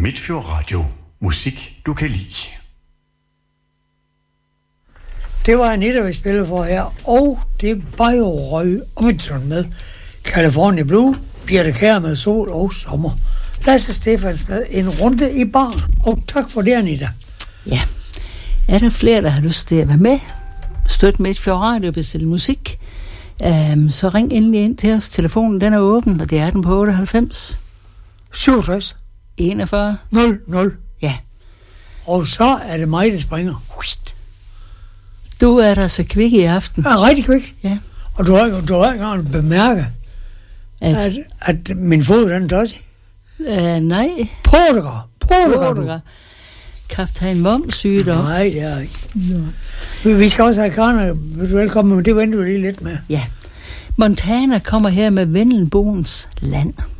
Midtfjord Radio. Musik, du kan lide. Det var Anita, vi spillede for her, og det var jo Roy Orbison med California Blue, Birthe Kjær med Sol og Sommer. Lasse Stefans med En runde i bar, og tak for det, Anita. Ja, er der flere, der har lyst til at være med? Støt Midtfjord Radio og bestille musik. Så ring endelig ind til os. Telefonen den er åben, og det er den på 98 67 41 00. Ja. Og så er det mig, der springer. Du er der så kvik i aften. Ja, rigtig kvik. Ja. Og du har ikke engang bemærket, at min fod den tosser. Nej. Portugal. Kaptajn Momsygdom. Nej, det er ikke. Ja. Vi skal også have Karne velkommen, men det venter vi lige lidt med. Ja. Montana kommer her med Vendelboens land.